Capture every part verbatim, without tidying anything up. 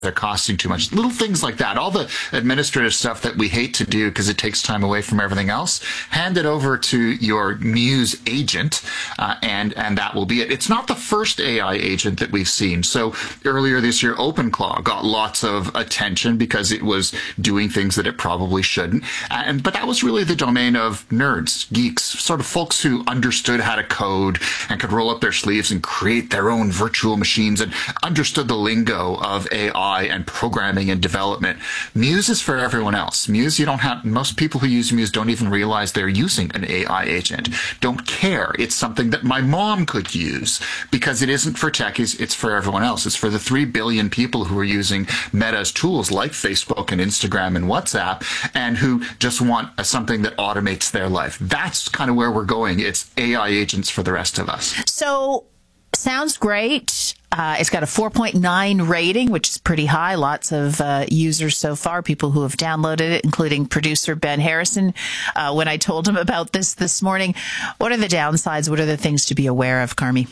they're costing too much. Little things like that. All the administrative stuff that we hate to do because it takes time away from everything else. Hand it over to your Muse agent, uh, and and that will be it. It's not the first A I agent that we've seen. So earlier this year, OpenClaw got lots of attention because it was doing things that it probably shouldn't. And but that was really the domain of nerds, geeks, sort of folks who understood how to code and could roll up their sleeves and create their own virtual machines and understood the lingo of A I and programming and development. Muse is for everyone else. Muse, you don't have, most people who use Muse don't even realize they're using an A I agent. Don't care. It's something that my mom could use because it isn't for techies, it's for everyone else. It's for the three billion people who are using Meta's tools like Facebook and Instagram and WhatsApp and who just want a, something that automates their life. That's kind of where we're going. It's A I agents for the rest of us. So, sounds great. Uh, it's got a four point nine rating, which is pretty high. Lots of uh, users so far, people who have downloaded it, including producer Ben Harrison. Uh, when I told him about this this morning, what are the downsides? What are the things to be aware of, Carmi?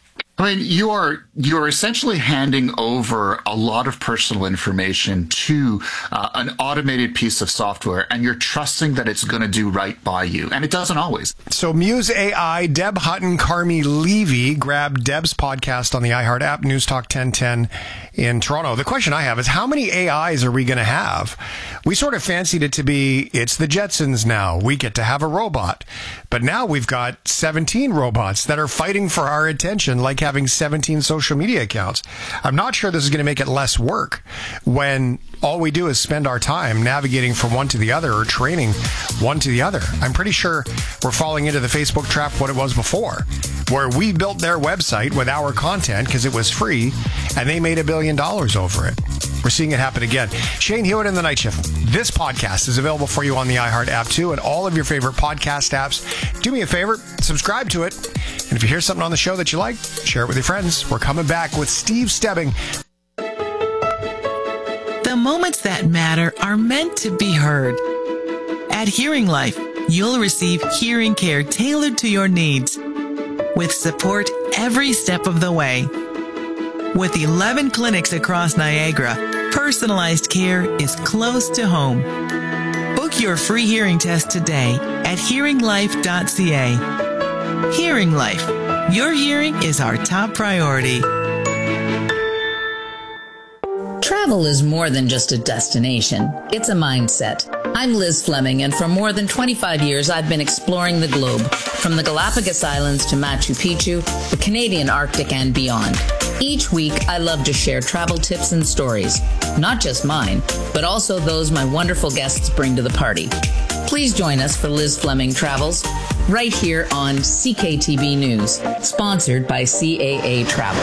I mean, you are you're essentially handing over a lot of personal information to uh, an automated piece of software, and you're trusting that it's going to do right by you, and it doesn't always. So Muse A I, Deb Hutton, Carmi Levy, grab Deb's podcast on the iHeart app, News Talk ten ten in Toronto. The question I have is, how many A Is are we going to have? We sort of fancied it to be, it's the Jetsons now. We get to have a robot. But now we've got seventeen robots that are fighting for our attention, like having seventeen social media accounts. I'm not sure this is going to make it less work when all we do is spend our time navigating from one to the other or training one to the other. I'm pretty sure we're falling into the Facebook trap what it was before, where we built their website with our content because it was free and they made a billion dollars over it. We're seeing it happen again. Shane Hewitt in the Night Shift. This podcast is available for you on the iHeart app too and all of your favorite podcast apps. Do me a favor, subscribe to it. And if you hear something on the show that you like, share it with your friends. We're coming back with Steve Stebbing. The moments that matter are meant to be heard. At Hearing Life, you'll receive hearing care tailored to your needs with support every step of the way. With eleven clinics across Niagara, personalized care is close to home. Book your free hearing test today at hearing life dot c a. Hearing Life. Your hearing is our top priority. Travel is more than just a destination. It's a mindset. I'm Liz Fleming, and for more than twenty-five years, I've been exploring the globe, from the Galapagos Islands to Machu Picchu, the Canadian Arctic, and beyond. Each week, I love to share travel tips and stories, not just mine, but also those my wonderful guests bring to the party. Please join us for Liz Fleming Travels, right here on C K T V News, sponsored by C A A Travel.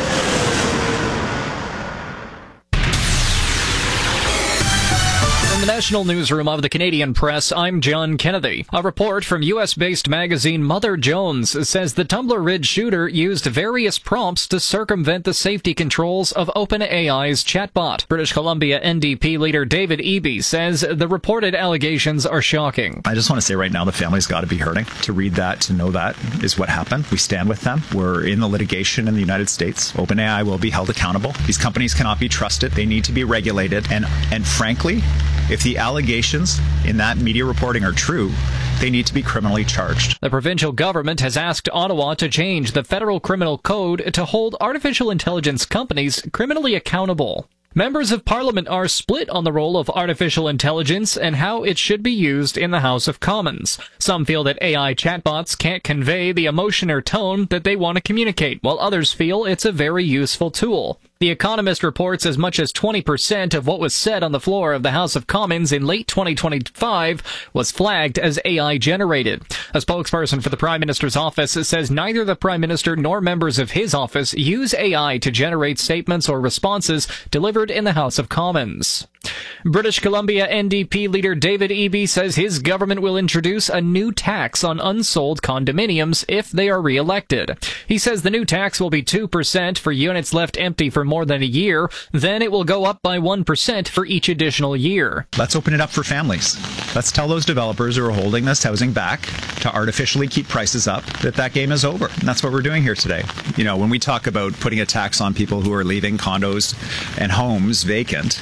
The National Newsroom of the Canadian Press, I'm John Kennedy. A report from U S-based magazine Mother Jones says the Tumbler Ridge shooter used various prompts to circumvent the safety controls of OpenAI's chatbot. British Columbia N D P leader David Eby says the reported allegations are shocking. I just want to say right now the family's got to be hurting. To read that, to know that is what happened. We stand with them. We're in the litigation in the United States. OpenAI will be held accountable. These companies cannot be trusted. They need to be regulated. And, and frankly, if the allegations in that media reporting are true, they need to be criminally charged. The provincial government has asked Ottawa to change the federal criminal code to hold artificial intelligence companies criminally accountable. Members of Parliament are split on the role of artificial intelligence and how it should be used in the House of Commons. Some feel that A I chatbots can't convey the emotion or tone that they want to communicate, while others feel it's a very useful tool. The Economist reports as much as twenty percent of what was said on the floor of the House of Commons in late twenty twenty-five was flagged as A I generated. A spokesperson for the Prime Minister's office says neither the Prime Minister nor members of his office use A I to generate statements or responses delivered in the House of Commons. British Columbia N D P leader David Eby says his government will introduce a new tax on unsold condominiums if they are re-elected. He says the new tax will be two percent for units left empty for more than a year. Then it will go up by one percent for each additional year. Let's open it up for families. Let's tell those developers who are holding this housing back to artificially keep prices up that that game is over. And that's what we're doing here today. You know, when we talk about putting a tax on people who are leaving condos and homes vacant,